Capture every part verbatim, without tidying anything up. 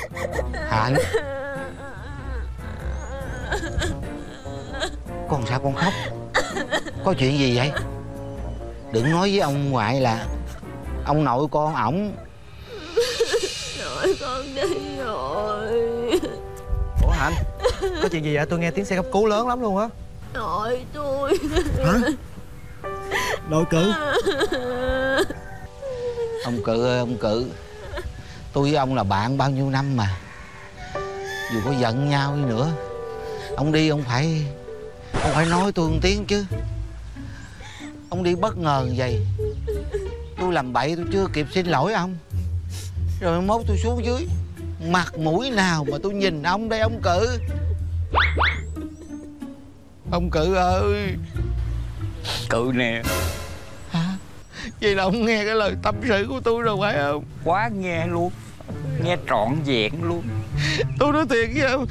Hạnh, con sao con khóc? Có chuyện gì vậy? Đừng nói với ông ngoại là ông nội con ổng. Nội con đi rồi. Ủa Hạnh, có chuyện gì vậy? Tôi nghe tiếng xe cấp cứu lớn lắm luôn á. Nội tôi. Hả? Nội Cự. Ông Cự ơi, ông Cự, tôi với ông là bạn bao nhiêu năm mà. Dù có giận nhau đi nữa, ông đi ông phải ông phải nói tôi một tiếng chứ. Ông đi bất ngờ như vậy, tôi làm bậy tôi chưa kịp xin lỗi ông, rồi mốt tôi xuống dưới, mặt mũi nào mà tôi nhìn ông đây ông Cự? Ông Cự ơi. Cự nè. Hả? Vậy là ông nghe cái lời tâm sự của tôi rồi phải không? Quá nghe luôn, nghe trọn vẹn luôn. Tôi nói thiệt với ông.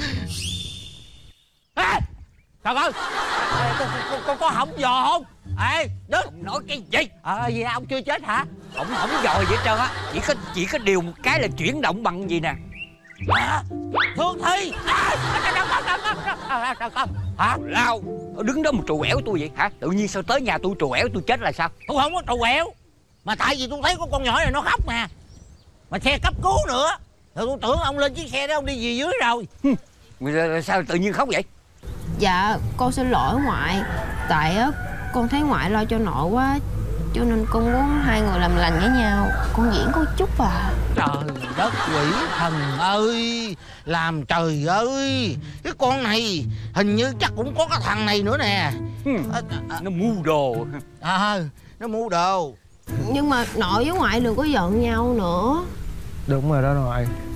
Ê, trời ơi, con, con, con có hỏng giò không? Ê, đứng. Nói cái gì? Ờ, gì ông chưa chết hả? Không không dòi vậy hết trơn á. Chỉ có chỉ có điều một cái là chuyển động bằng gì nè. Hả? Thương Thi. Hả? Lao, đứng đó mà trù ẻo tôi vậy hả? Tự nhiên sao tới nhà tôi trù ẻo tôi chết là sao? Tôi không có trù ẻo, mà tại vì tôi thấy có con nhỏ này nó khóc nè, mà xe cấp cứu nữa, rồi tôi tưởng ông lên chiếc xe đó ông đi về dưới rồi. Hừ, sao tự nhiên khóc vậy? Dạ con xin lỗi ngoại. Tại á con thấy ngoại lo cho nội quá, cho nên con muốn hai người làm lành với nhau. Con diễn có chút à. Trời đất quỷ thần ơi, làm trời ơi, cái con này hình như chắc cũng có cái thằng này nữa nè. À, à, nó mưu đồ. À, nó mưu đồ. Nhưng mà nội với ngoại đừng có giận nhau nữa. Đúng rồi đó nội.